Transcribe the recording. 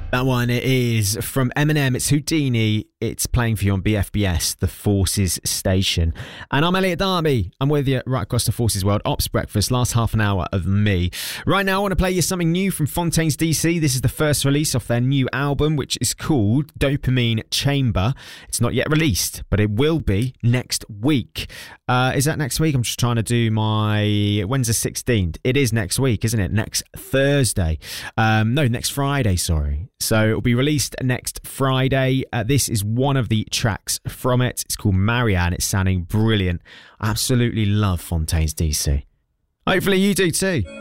That one is from Eminem. It's Houdini. It's playing for you on BFBS, the Forces Station. And I'm Elliot Darby. I'm with you right across the Forces world. Ops Breakfast, last half an hour of me. Right now, I want to play you something new from Fontaines DC. This is the first release off their new album, which is called Dopamine Chamber. It's not yet released, but it will be next week. Is that next week? I'm just trying to do my... When's the 16th? It is next week, isn't it? Next Thursday. No, next Friday, sorry. So it'll be released next Friday. This is one of the tracks from it. It's called Marianne. It's sounding brilliant. I absolutely love Fontaines DC. Hopefully you do too.